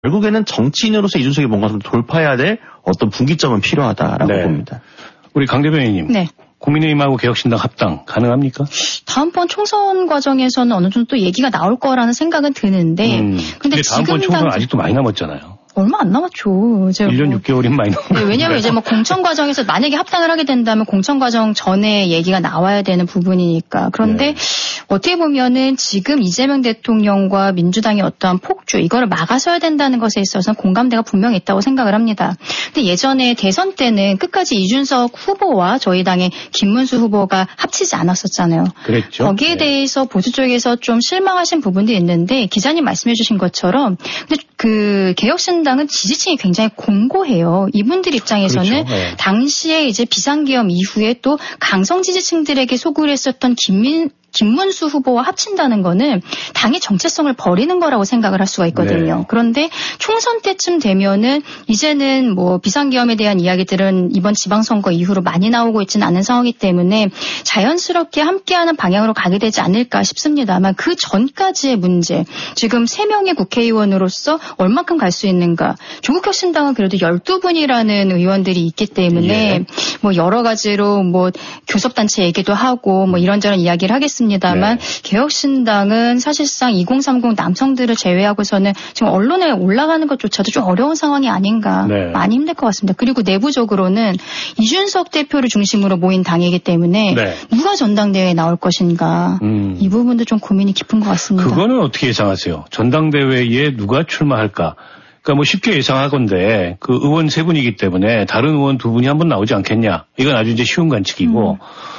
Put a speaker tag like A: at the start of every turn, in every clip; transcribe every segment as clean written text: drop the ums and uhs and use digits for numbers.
A: 결국에는 정치인으로서 이준석이 뭔가 좀 돌파해야 될 어떤 분기점은 필요하다라고
B: 네.
A: 봅니다.
B: 우리 강 대변인님.
C: 네.
B: 국민의힘하고 개혁신당 합당 가능합니까?
C: 다음번 총선 과정에서는 어느 정도 또 얘기가 나올 거라는 생각은 드는데.
B: 근데 다음번 총선 아직도 많이 남았잖아요.
C: 얼마 안 남았죠.
B: 1년 6개월이면 많이 남았죠.
C: 네, 왜냐하면 이제 뭐 공천 과정에서 만약에 합당을 하게 된다면 공천 과정 전에 얘기가 나와야 되는 부분이니까. 그런데 어떻게 보면은 지금 이재명 대통령과 민주당의 어떠한 폭주, 이거를 막아서야 된다는 것에 있어서는 공감대가 분명히 있다고 생각을 합니다. 근데 예전에 대선 때는 끝까지 이준석 후보와 저희 당의 김문수 후보가 합치지 않았었잖아요.
B: 그랬죠.
C: 거기에 대해서 보수 쪽에서 좀 실망하신 부분도 있는데 기자님 말씀해 주신 것처럼 근데 그 개혁신당은 지지층이 굉장히 공고해요. 이분들 입장에서는
B: 그렇죠. 네.
C: 당시에 이제 비상계엄 이후에 또 강성 지지층들에게 소구를 했었던 김문수 후보와 합친다는 거는 당의 정체성을 버리는 거라고 생각을 할 수가 있거든요.
B: 네.
C: 그런데 총선 때쯤 되면은 이제는 뭐 비상계엄에 대한 이야기들은 이번 지방선거 이후로 많이 나오고 있지는 않은 상황이기 때문에 자연스럽게 함께하는 방향으로 가게 되지 않을까 싶습니다만 그 전까지의 문제, 지금 3명의 국회의원으로서 얼만큼 갈 수 있는가. 조국혁신당은 그래도 12분이라는 의원들이 있기 때문에 뭐 여러 가지로 뭐 교섭단체 얘기도 하고 뭐 이런저런 이야기를 하겠습니다만 개혁신당은 사실상 2030 남성들을 제외하고서는 지금 언론에 올라가는 것조차도 좀 어려운 상황이 아닌가. 많이 힘들 것 같습니다. 그리고 내부적으로는 이준석 대표를 중심으로 모인 당이기 때문에 누가 전당대회에 나올 것인가. 이 부분도 좀 고민이 깊은 것 같습니다.
B: 그거는 어떻게 예상하세요? 전당대회에 누가 출마할까? 그러니까 뭐 쉽게 예상하건데 그 의원 3분이기 때문에 다른 의원 2분이 한번 나오지 않겠냐. 이건 아주 이제 쉬운 관측이고.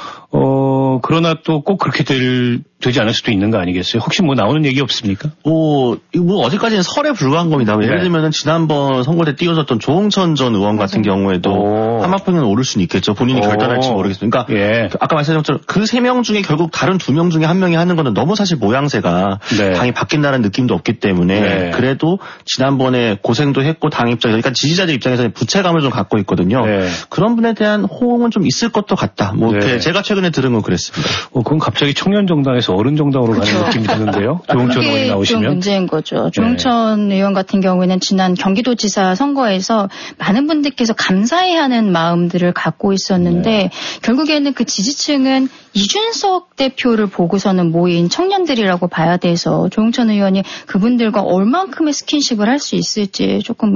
B: 그러나 또 꼭 그렇게 되지 않을 수도 있는 거 아니겠어요? 혹시 뭐 나오는 얘기 없습니까?
A: 뭐 어제까지는 설에 불과한 겁니다. 예를 들면 지난번 선거 때 띄워졌던 조홍천 전 의원 같은 경우에도 한마평은 오를 수는 있겠죠. 본인이 결단할지 모르겠습니다. 그러니까 아까 말씀드린 것처럼 그 3명 중에 결국 다른 2명 중에 1명이 하는 거는 너무 사실 모양새가 당이 바뀐다는 느낌도 없기 때문에 그래도 지난번에 고생도 했고 당 입장에서 그러니까 지지자들 입장에서는 부채감을 좀 갖고 있거든요. 그런 분에 대한 호응은 좀 있을 것도 같다. 뭐 제가 최근에 들은 건 그랬습니다.
B: 그건 갑자기 청년 정당에서 어른 정당으로 가는 느낌이 드는데요. 조홍천 의원이 나오시면.
C: 좀 문제인 거죠. 조홍천 의원 같은 경우에는 지난 경기도지사 선거에서 많은 분들께서 감사해하는 마음들을 갖고 있었는데 결국에는 그 지지층은 이준석 대표를 보고서는 모인 청년들이라고 봐야 돼서 조홍천 의원이 그분들과 얼만큼의 스킨십을 할 수 있을지 조금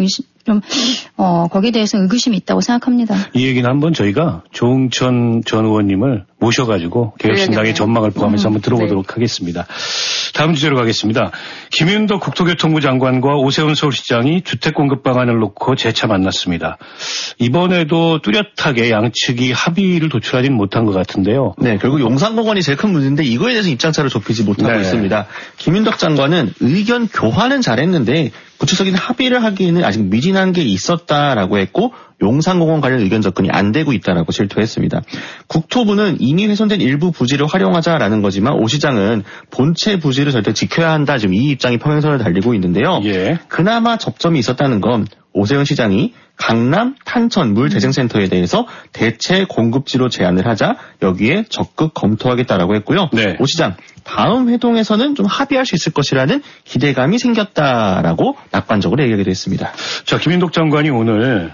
C: 거기에 대해서 의구심이 있다고 생각합니다.
B: 이 얘기는 한번 저희가 조홍천 전 의원님을 모셔가지고 개혁신당의 전망을 포함해서 한번 들어보도록 하겠습니다. 다음 주제로 가겠습니다. 김윤덕 국토교통부 장관과 오세훈 서울시장이 주택공급 방안을 놓고 재차 만났습니다. 이번에도 뚜렷하게 양측이 합의를 도출하지는 못한 것 같은데요.
A: 네, 결국 용산공원이 제일 큰 문제인데 이거에 대해서 입장차를 좁히지 못하고 있습니다. 김윤덕 장관은 의견 교환은 잘했는데 구체적인 합의를 하기에는 아직 미진한 게 있었다라고 했고 용산공원 관련 의견 접근이 안 되고 있다라고 질투했습니다. 국토부는 이미 훼손된 일부 부지를 활용하자라는 거지만 오 시장은 본체 부지를 절대 지켜야 한다. 지금 이 입장이 평행선을 달리고 있는데요. 그나마 접점이 있었다는 건 오세훈 시장이 강남 탄천 물재생센터에 대해서 대체 공급지로 제안을 하자 여기에 적극 검토하겠다라고 했고요. 오 시장 다음 회동에서는 좀 합의할 수 있을 것이라는 기대감이 생겼다라고 낙관적으로 얘기하기도 했습니다.
B: 자, 김윤덕 장관이 오늘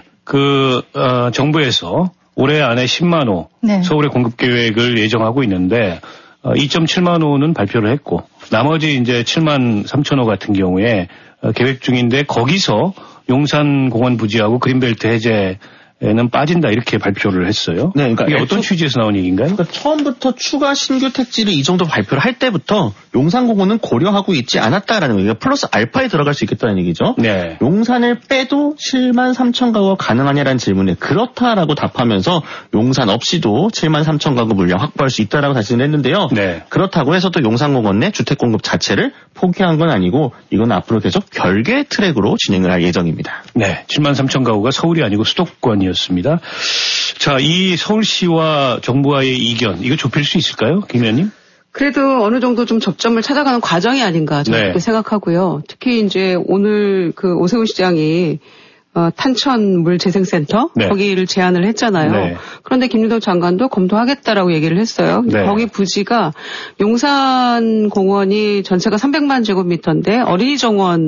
B: 정부에서 올해 안에 10만 호 서울의 공급 계획을 예정하고 있는데 2.7만 호는 발표를 했고 나머지 이제 7만 3천 호 같은 경우에 계획 중인데 거기서 용산공원 부지하고 그린벨트 해제는 빠진다 이렇게 발표를 했어요. 네, 그러니까 이게 어떤 취지에서 나온 얘기인가요?
A: 그러니까 처음부터 추가 신규 택지를 이 정도 발표를 할 때부터 용산공원은 고려하고 있지 않았다라는 거예요. 플러스 알파에 들어갈 수 있겠다는 얘기죠. 용산을 빼도 7만 3천 가구가 가능하냐라는 질문에 그렇다라고 답하면서 용산 없이도 7만 3천 가구 물량 확보할 수 있다라고 자신을 했는데요. 그렇다고 해서 또 용산공원 내 주택 공급 자체를 포기한 건 아니고 이건 앞으로 계속 별개의 트랙으로 진행을 할 예정입니다.
B: 네, 7만 3천 가구가 서울이 아니고 수도권이었습니다. 자, 이 서울시와 정부와의 이견 이거 좁힐 수 있을까요, 김 의원님?
D: 그래도 어느 정도 좀 접점을 찾아가는 과정이 아닌가 저는 그렇게 생각하고요. 특히 이제 오늘 그 오세훈 시장이 탄천 물재생센터 거기를 제안을 했잖아요. 그런데 김윤덕 장관도 검토하겠다라고 얘기를 했어요. 거기 부지가 용산공원이 전체가 300만 제곱미터인데 어린이 정원은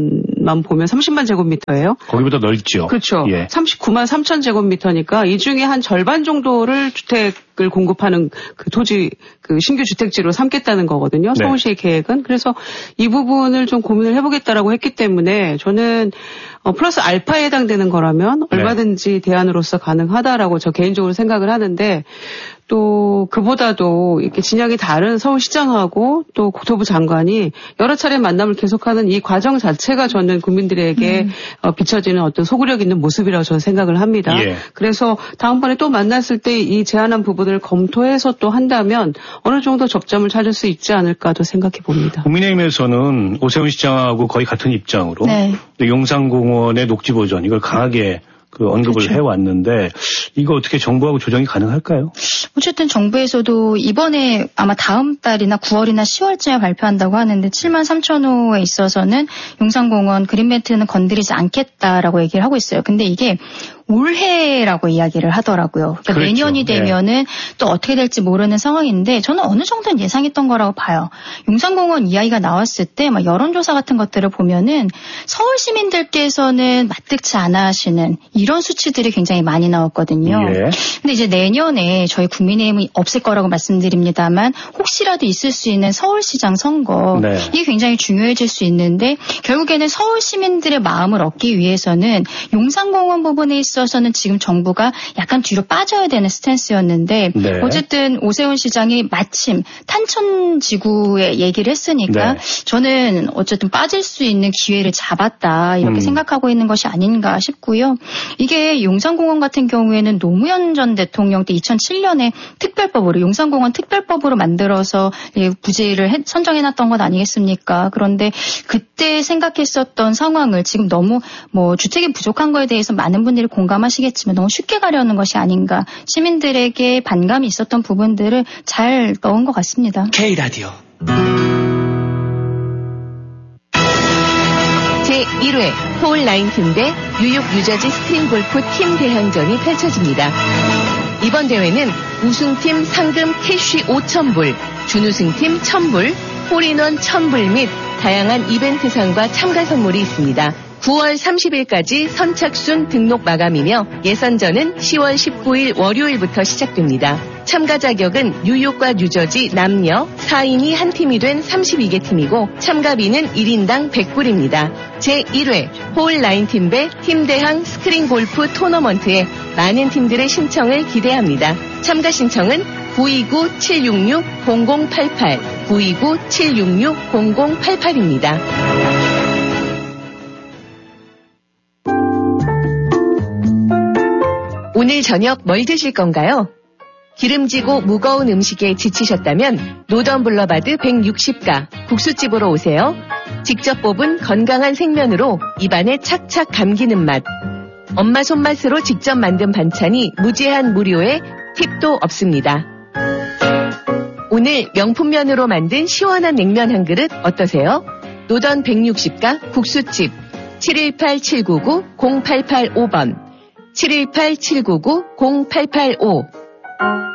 D: 부분만 보면 30만 제곱미터예요.
B: 거기보다 넓죠.
D: 그렇죠. 예. 39만 3천 제곱미터니까 이 중에 한 절반 정도를 주택을 공급하는 그 토지, 그 신규 주택지로 삼겠다는 거거든요.
B: 네.
D: 서울시의 계획은. 그래서 이 부분을 좀 고민을 해보겠다라고 했기 때문에 저는 플러스 알파에 해당되는 거라면 얼마든지 대안으로서 가능하다라고 저 개인적으로 생각을 하는데 또 그보다도 이렇게 진영이 다른 서울시장하고 또 국토부 장관이 여러 차례 만남을 계속하는 이 과정 자체가 저는 국민들에게 비춰지는 어떤 소구력 있는 모습이라고 저는 생각을 합니다. 예. 그래서 다음번에 또 만났을 때 이 제안한 부분을 검토해서 또 한다면 어느 정도 접점을 찾을 수 있지 않을까도 생각해 봅니다.
B: 국민의힘에서는 오세훈 시장하고 거의 같은 입장으로 용산공원의 녹지 보전 이걸 강하게 언급을 그렇죠. 해왔는데 이거 어떻게 정부하고 조정이 가능할까요?
C: 어쨌든 정부에서도 이번에 아마 다음 달이나 9월이나 10월쯤에 발표한다고 하는데 7만 3천 호에 있어서는 용산공원 그린벨트는 건드리지 않겠다라고 얘기를 하고 있어요. 근데 이게 올해라고 이야기를 하더라고요. 그러니까 그렇죠. 내년이 되면은 또 어떻게 될지 모르는 상황인데 저는 어느 정도는 예상했던 거라고 봐요. 용산공원 이야기가 나왔을 때 막 여론조사 같은 것들을 보면은 서울 시민들께서는 마뜩치 않아 하시는 이런 수치들이 굉장히 많이 나왔거든요. 근데 이제 내년에 저희 국민의힘이 없을 거라고 말씀드립니다만 혹시라도 있을 수 있는 서울시장 선거 이게 굉장히 중요해질 수 있는데 결국에는 서울 시민들의 마음을 얻기 위해서는 용산공원 부분에 있어서는 지금 정부가 약간 뒤로 빠져야 되는 스탠스였는데 어쨌든 오세훈 시장이 마침 탄천지구에 얘기를 했으니까 저는 어쨌든 빠질 수 있는 기회를 잡았다 이렇게 생각하고 있는 것이 아닌가 싶고요. 이게 용산공원 같은 경우에는 노무현 전 대통령 때 2007년에 특별법으로 용산공원 특별법으로 만들어서 부지를 선정해놨던 것 아니겠습니까? 그런데 그때 생각했었던 상황을 지금 너무 주택이 부족한 거에 대해서 많은 분들이 공감하시겠지만 너무 쉽게 가려는 것이 아닌가. 시민들에게 반감이 있었던 부분들을 잘 넣은 것 같습니다.
E: K라디오
F: 제1회 폴9팀 대 뉴욕 유저지 스크린 골프 팀 대항전이 펼쳐집니다. 이번 대회는 우승팀 상금 캐시 5,000불, 준우승팀 1,000불, 홀인원 1,000불 및 다양한 이벤트상과 참가 선물이 있습니다. 9월 30일까지 선착순 등록 마감이며 예선전은 10월 19일 월요일부터 시작됩니다. 참가 자격은 뉴욕과 뉴저지 남녀 4인이 한 팀이 된 32개 팀이고 참가비는 1인당 100불입니다. 제1회 홀9팀 배 팀대항 스크린 골프 토너먼트에 많은 팀들의 신청을 기대합니다. 참가 신청은 929-766-0088, 929-766-0088입니다. 오늘 저녁 뭘 드실 건가요? 기름지고 무거운 음식에 지치셨다면 노던 블러바드 160가 국수집으로 오세요. 직접 뽑은 건강한 생면으로 입안에 착착 감기는 맛. 엄마 손맛으로 직접 만든 반찬이 무제한 무료에 팁도 없습니다. 오늘 명품면으로 만든 시원한 냉면 한 그릇 어떠세요? 노던 160가 국수집 718-799-0885번 718-799-0885